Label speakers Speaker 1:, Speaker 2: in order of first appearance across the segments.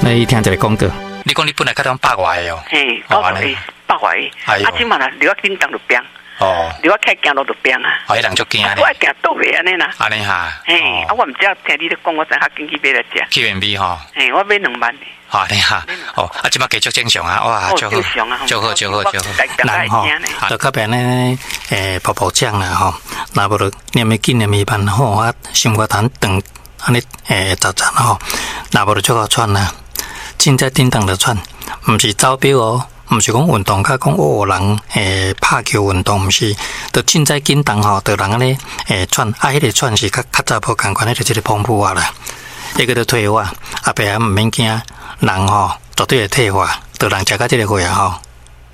Speaker 1: 来听一个广告。
Speaker 2: 你讲你本来较当百外的哦，
Speaker 3: 嘿，我是百外的，啊，即嘛啦，你要紧当就变，
Speaker 2: 哦，
Speaker 3: 你要开行路就变啊，
Speaker 2: 哦，迄人足惊
Speaker 3: 我爱行倒袂安尼啦，
Speaker 2: 安尼哈，
Speaker 3: 嘿，啊，我毋知听你咧讲，我知较紧去买来食。
Speaker 2: Q&B 吼，
Speaker 3: 嘿，我买2万的。
Speaker 2: 好安尼哈，哦，啊，即马继续正常啊，哇，
Speaker 3: 就好，就好，
Speaker 2: 就好，
Speaker 1: 人吼，就较变咧，泡泡酱啦吼，若无就念咪紧念咪慢吼，啊，心肝痰长安尼杂杂吼，若无就足够喘啦。凊彩叮当就喘，毋是走表哦，毋是讲运动，较讲人拍球运动，毋是，就凊彩叮当吼，就人安尼喘，啊，迄个喘是较早无共款，迄就即个澎湃啦，迄个就退化，后壁毋免惊，人吼绝对会退化，就人食到即个货啊吼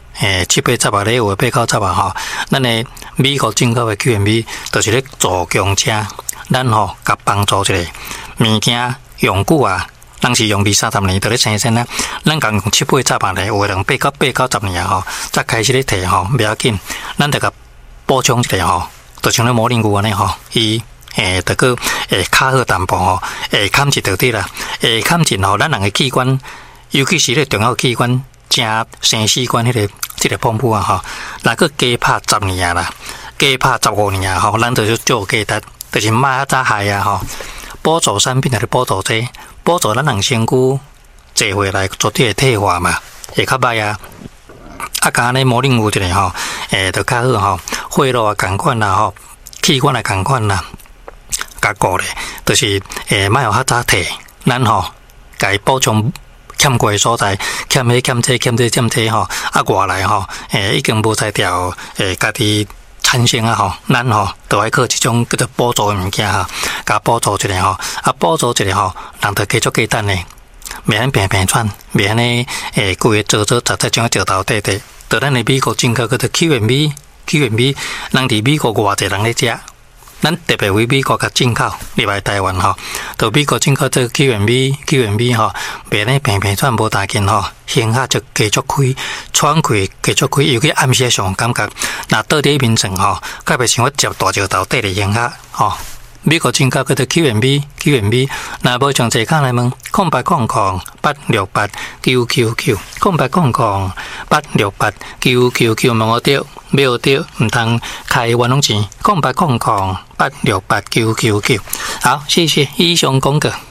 Speaker 1: ，7、8十啊咧，有8、9十啊吼，咱诶美国进口诶 Q&B 就是咧助强者，咱吼甲帮助一个物件用久啊。人是用20、30年，就咧生鲜啊。咱共用7、8十咧，有诶人8、9、10年吼，才开始咧摕吼，不要紧。咱得甲补充一下吼，就像咧摩林牛安尼吼，伊得个较好淡薄吼，砍一道底啦，砍进吼，咱人诶器官，尤其是咧重要器官，正生死官迄个即个澎湃啊吼，若个加拍10年啦，加拍15年啊吼，咱就有价值，就是卖早害啊吼，补助产品还是补助这。补助咱人身躯坐回来，绝对会退化嘛，会较歹啊。啊，甲安尼摩令有一个吼，就较好吼，血路啊共款啦吼，器官也共款啦，甲顾咧，就是莫互较早退，咱吼，甲伊补充欠过所在，欠迄欠这欠这欠这吼，啊外来吼，已经无才调家己。产生啊吼，咱吼都爱靠一种叫做补助的物件哈，甲补助一下吼，啊补助一下吼，人就继续简单嘞，免安平喘，免安尼规个做杂种石头底底，就咱的美国进口叫做 Q&B， 人伫美国偌济人咧食，咱特别为美国甲进口入来台湾吼，就美国进口这 Q&B 吼，免安尼平喘无大劲吼，胸下就继续开，喘气继续开，尤其暗时上感觉。那倒伫面床吼，较袂像我接大石头缀伫胸下吼。美国进口叫做 Q&B， 若无上坐卡来问，0800-868-999 0800-868-999问我着，买我着，毋通开冤枉钱，0800-868-999。好，谢谢以上广告。